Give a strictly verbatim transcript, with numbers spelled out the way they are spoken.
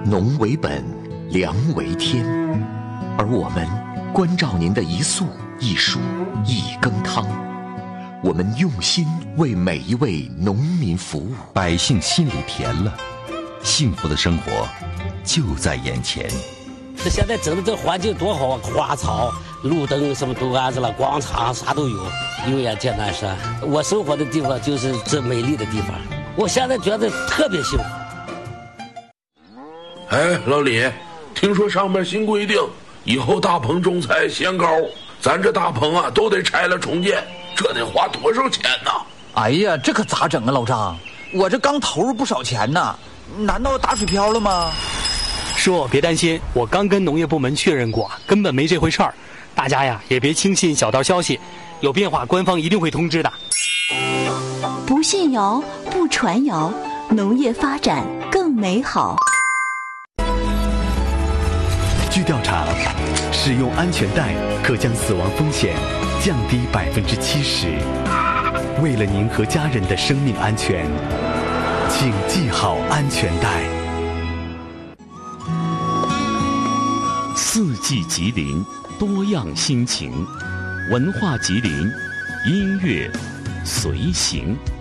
农为本，粮为天，而我们关照您的一粟一蔬一羹汤，我们用心为每一位农民服务， 百姓心里甜了，幸福的生活就在眼前。 这现在整的这环境多好啊，花草、路灯什么都安置了，广场啥都有。永远见南山，我生活的地方就是这美丽的地方，我现在觉得特别幸福。 哎，老李，听说上面新规定，以后大棚种菜限高，咱这大棚啊都得拆了重建，这得花多少钱呢？ 哎呀，这可咋整啊，老张？我这刚投入不少钱呢，难道打水漂了吗？ 说别担心，我刚跟农业部门确认过，根本没这回事儿。大家呀也别轻信小道消息，有变化官方一定会通知的。 不信谣，不传谣，农业发展更美好。 据调查，使用安全带可将死亡风险降低百分之七十。为了您和家人的生命安全，请系好安全带。 四季吉林，多样心情，文化吉林，音乐随行。